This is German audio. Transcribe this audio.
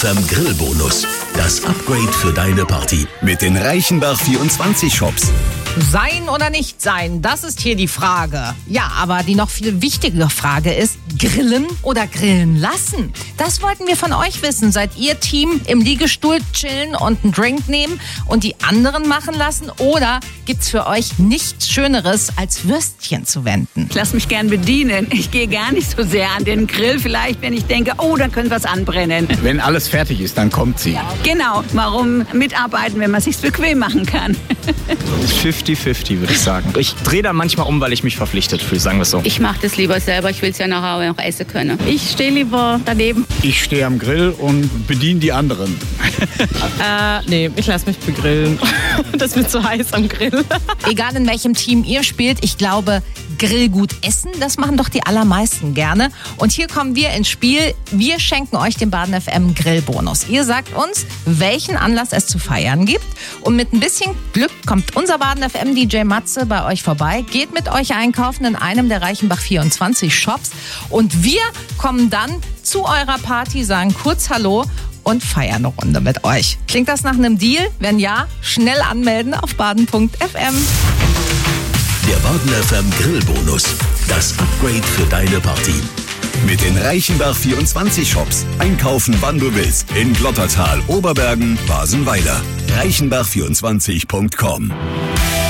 Vom Grillbonus. Das Upgrade für deine Party. Mit den Reichenbach 24 Shops. Sein oder nicht sein, das ist hier die Frage. Ja, aber die noch viel wichtigere Frage ist, grillen oder grillen lassen? Das wollten wir von euch wissen. Seid ihr Team im Liegestuhl chillen und einen Drink nehmen und die anderen machen lassen? Oder gibt's für euch nichts Schöneres, als Würstchen zu wenden? Ich lasse mich gern bedienen. Ich gehe gar nicht so sehr an den Grill, vielleicht wenn ich denke, oh, da könnte was anbrennen. Wenn alles fertig ist, dann kommt sie. Genau, warum mitarbeiten, wenn man sich's bequem machen kann? 50-50, würde ich sagen. Ich drehe da manchmal um, weil ich mich verpflichtet fühle, sagen wir es so. Ich mache das lieber selber, ich will es ja nachher noch essen können. Ich stehe lieber daneben. Ich stehe am Grill und bediene die anderen. Nee, ich lasse mich begrillen. Das wird zu heiß am Grill. Egal in welchem Team ihr spielt, ich glaube, Grillgut essen, das machen doch die allermeisten gerne. Und hier kommen wir ins Spiel. Wir schenken euch den Baden FM Grillbonus. Ihr sagt uns, welchen Anlass es zu feiern gibt. Und mit ein bisschen Glück kommt unser Baden FM DJ Matze bei euch vorbei, geht mit euch einkaufen in einem der Reichenbach 24 Shops. Und wir kommen dann zu eurer Party, sagen kurz Hallo und feiern eine Runde mit euch. Klingt das nach einem Deal? Wenn ja, schnell anmelden auf baden.fm. Der Baden FM Grillbonus. Das Upgrade für deine Party. Mit den Reichenbach 24 Shops. Einkaufen, wann du willst. In Glottertal, Oberbergen, Basenweiler. Reichenbach24.com